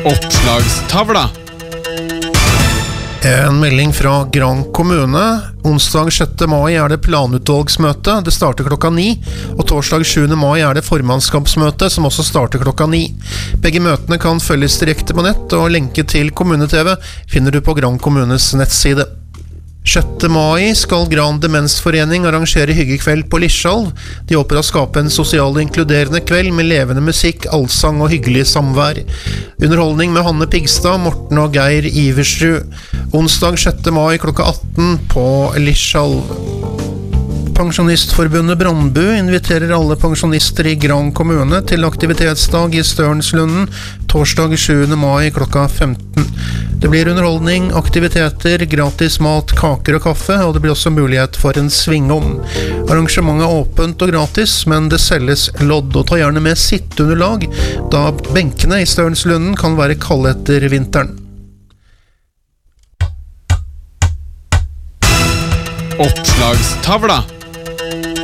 Oppslagstavla. En melding fra Gran kommune. Onsdag 6. mai er det planutvalgsmøte. Det starter klokka 9. Og torsdag 7. mai er det formannskapsmøte, som også starter klokka 9. Begge møtene kan følges direkte på nett, og lenke til Kommune-TV finner du på Gran kommunes nettside. 6. mai skal Gran Demensforening arrangere hyggekveld på Lischall. De håper å skape en sosial og inkluderende kveld med levende musikk, allsang og hyggelig samvær. Underholdning med Hanne Pigstad, Morten og Geir Iversrud. Onsdag 6. mai klokka 18 på Lischall. Pensjonistforbundet Brandbu inviterer alle pensjonister i Gran kommune til aktivitetsdag i Størnslunden torsdag 7. mai klokka 15. Det blir underholdning, aktiviteter, gratis mat, kaker og kaffe, og det blir også mulighet for en svingom. Arrangementet er åpent og gratis, men det selges lodd, og ta gjerne med sitteunderlag, da benkene i Størnslunden kan være kalde etter vinteren. Oppslagstavla.